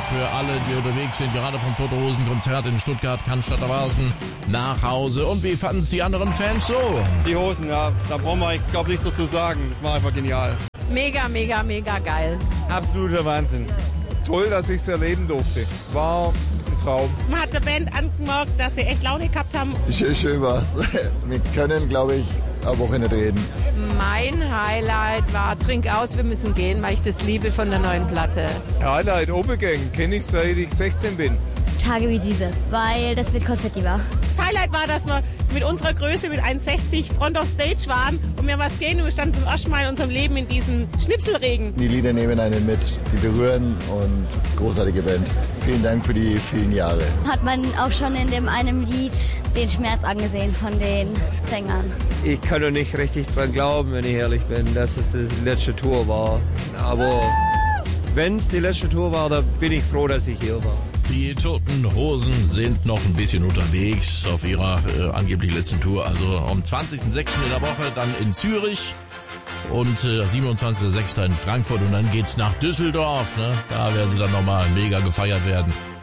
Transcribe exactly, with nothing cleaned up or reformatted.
für alle, die unterwegs sind, gerade vom Tote Hosen Konzert in Stuttgart, Cannstatter Warsen, nach Hause. Und wie fanden es die anderen Fans so? Die Hosen, ja, da brauchen wir, ich glaube, nichts dazu sagen. Das war einfach genial. Mega, mega, mega geil. Absoluter Wahnsinn. Toll, dass ich es erleben durfte. War ein Traum. Man hat der Band angemerkt, dass sie echt Laune gehabt haben. Schön, schön war's. Wir können, glaube ich, eine Woche nicht reden. Mein Highlight war Trink aus, wir müssen gehen, weil ich das liebe von der neuen Platte. Highlight, Obergang, kenne ich seit ich sechzehn bin. Tage wie diese, weil das mit Konfetti war. Das Highlight war, dass wir mit unserer Größe, mit eins sechzig Front of Stage waren und wir was gehen und wir standen zum ersten Mal in unserem Leben in diesem Schnipselregen. Die Lieder nehmen einen mit, die berühren und großartige Band. Vielen Dank für die vielen Jahre. Hat man auch schon in dem einem Lied den Schmerz angesehen von den Sängern. Ich kann doch nicht richtig dran glauben, wenn ich ehrlich bin, dass es die letzte Tour war. Aber wenn es die letzte Tour war, dann bin ich froh, dass ich hier war. Die Toten Hosen sind noch ein bisschen unterwegs auf ihrer äh, angeblich letzten Tour. Also am zwanzigsten sechsten in der Woche dann in Zürich und äh, siebenundzwanzigsten sechsten in Frankfurt und dann geht's nach Düsseldorf. Ne? Da werden sie dann nochmal mega gefeiert werden.